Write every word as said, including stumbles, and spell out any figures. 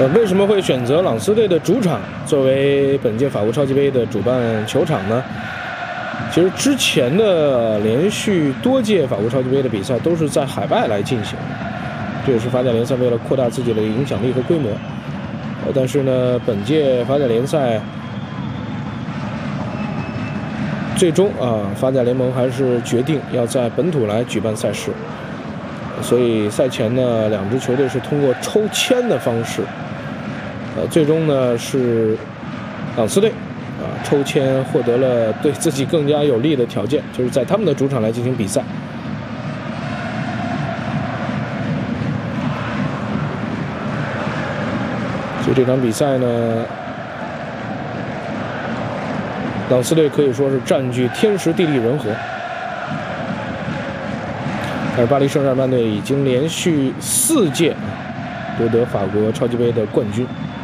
呃，为什么会选择朗斯队的主场作为本届法国超级杯的主办球场呢？其实之前的连续多届法国超级杯的比赛都是在海外来进行，这也是法甲联赛为了扩大自己的影响力和规模。呃，但是呢，本届法甲联赛最终啊，法甲联盟还是决定要在本土来举办赛事，所以赛前呢，两支球队是通过抽签的方式，呃，最终呢是朗斯队啊抽签获得了对自己更加有利的条件，就是在他们的主场来进行比赛。所以这场比赛呢，朗斯队可以说是占据天时地利人和。而巴黎圣日耳曼队已经连续四届夺得法国超级杯的冠军。